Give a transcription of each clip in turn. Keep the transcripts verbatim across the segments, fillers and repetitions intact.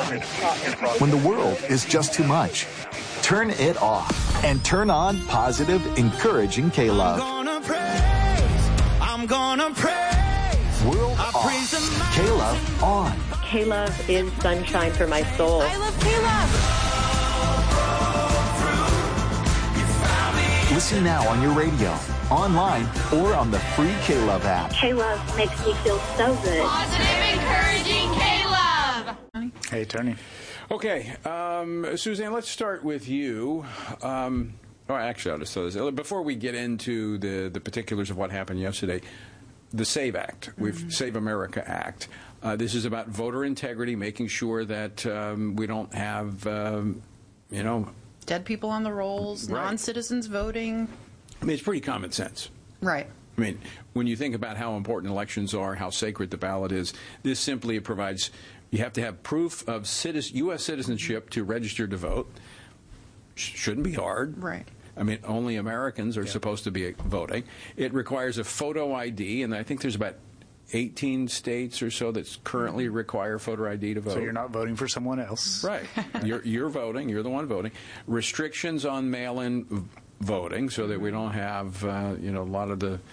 When the world is just too much, turn it off and turn on positive, encouraging K-Love. I'm gonna praise, I'm gonna praise. World I off. K-Love on. K-Love is sunshine for my soul. I love K-Love. Listen now on your radio, online, or on the free K-Love app. K-Love makes me feel so good. Positive, encouraging K-Love. Hey, Tony. Okay, um, Suzanne, let's start with you. Um, oh, actually, I'll just say this. Before we get into the, the particulars of what happened yesterday, the SAVE Act, we've mm-hmm. Save America Act. Uh, this is about voter integrity, making sure that um, we don't have, um, you know... dead people on the rolls, right. Non-citizens voting. I mean, it's pretty common sense. Right. I mean, when you think about how important elections are, how sacred the ballot is, this simply provides, you have to have proof of citizen, U S citizenship to register to vote. Sh- shouldn't be hard. Right. I mean, only Americans are yeah. supposed to be voting. It requires a photo I D, and I think there's about eighteen states or so that currently require photo I D to vote. So you're not voting for someone else. Right. You're, you're voting. You're the one voting. Restrictions on mail-in voting so that we don't have, uh, you know, a lot of the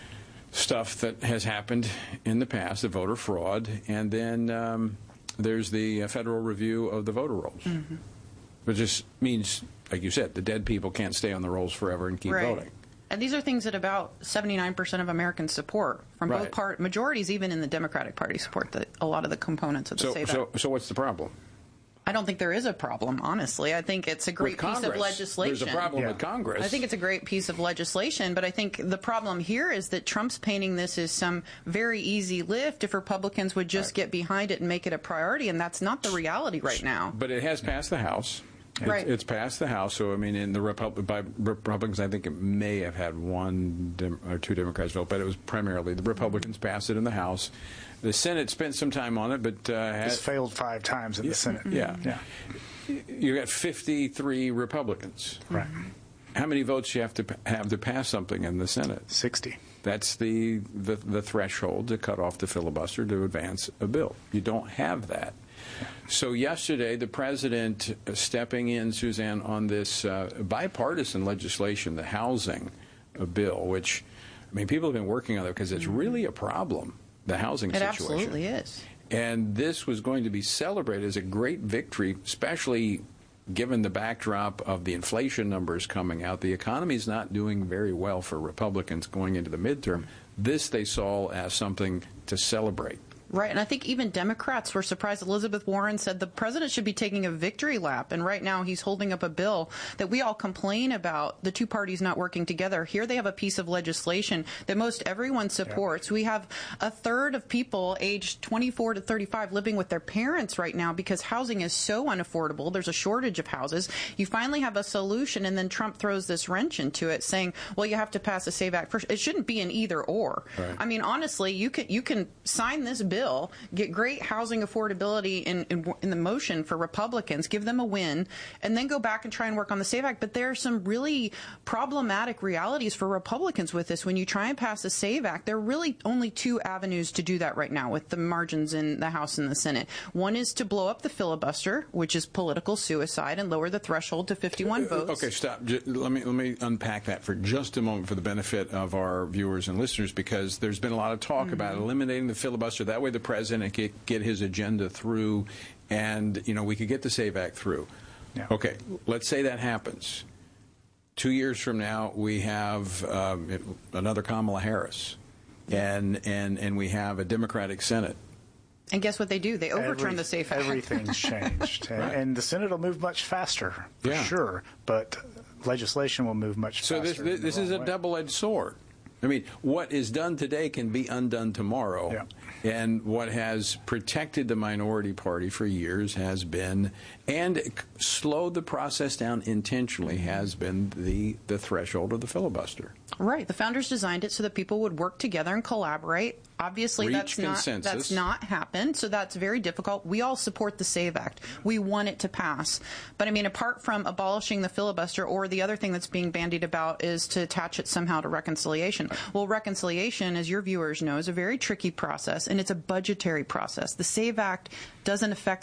stuff that has happened in the past, the voter fraud. And then um, there's the uh, federal review of the voter rolls. Mm-hmm. Which just means, like you said, the dead people can't stay on the rolls forever and keep right. voting. And these are things that about seventy-nine percent of Americans support from right. both part majorities, even in the Democratic Party, support the, a lot of the components of the so, SAVE so, Act. So what's the problem? I don't think there is a problem, honestly. I think it's a great piece of legislation. There's a problem yeah. with Congress. I think it's a great piece of legislation, but I think the problem here is that Trump's painting this as some very easy lift if Republicans would just right. get behind it and make it a priority, and that's not the reality right now. But it has passed the House. It's, right. it's passed the House, so I mean, in the Repub- by Republicans, I think it may have had one dem- or two Democrats vote, but it was primarily the Republicans passed it in the House. The Senate spent some time on it, but uh, has it's failed five times in yeah, the Senate. Yeah, yeah. You got fifty-three Republicans. Right. How many votes do you have to have to pass something in the Senate? Sixty. That's the, the the threshold to cut off the filibuster to advance a bill. You don't have that. So yesterday, the president uh, stepping in, Suzanne, on this uh, bipartisan legislation, the housing uh, bill, which, I mean, people have been working on it because it's really a problem, the housing it situation. It absolutely is. And this was going to be celebrated as a great victory, especially given the backdrop of the inflation numbers coming out. The economy is not doing very well for Republicans going into the midterm. This they saw as something to celebrate. Right, and I think even Democrats were surprised. Elizabeth Warren said the president should be taking a victory lap, and right now he's holding up a bill that we all complain about, the two parties not working together. Here they have a piece of legislation that most everyone supports. Yeah. We have a third of people aged twenty-four to thirty-five living with their parents right now because housing is so unaffordable. There's a shortage of houses. You finally have a solution, and then Trump throws this wrench into it, saying, well, you have to pass a SAVE Act first. It shouldn't be an either or. Right. I mean, honestly, you can, you can sign this bill Bill, get great housing affordability in, in, in the motion for Republicans, give them a win, and then go back and try and work on the SAVE Act. But there are some really problematic realities for Republicans with this. When you try and pass the SAVE Act, there are really only two avenues to do that right now with the margins in the House and the Senate. One is to blow up the filibuster, which is political suicide, and lower the threshold to fifty-one votes. Okay, stop. Let me, let me unpack that for just a moment for the benefit of our viewers and listeners, because there's been a lot of talk mm-hmm. about eliminating the filibuster. That way the president could get his agenda through, and, you know, we could get the SAVE Act through. Yeah. Okay, let's say that happens. Two years from now, we have um, another Kamala Harris, and, and, and we have a Democratic Senate. And guess what they do? They overturn Every, the SAFE Act. Everything's changed. Right. and, and the Senate will move much faster, for yeah. sure, but legislation will move much so faster. So this, this, this is a way. double-edged sword. I mean, what is done today can be undone tomorrow. Yeah. And what has protected the minority party for years has been, and slowed the process down intentionally, has been the, the threshold of the filibuster. Right. The founders designed it so that people would work together and collaborate. Obviously, Reach that's consensus. not that's not happened, so that's very difficult. We all support the SAVE Act. We want it to pass. But, I mean, apart from abolishing the filibuster, or the other thing that's being bandied about is to attach it somehow to reconciliation. Well, reconciliation, as your viewers know, is a very tricky process, and it's a budgetary process. The SAVE Act doesn't affect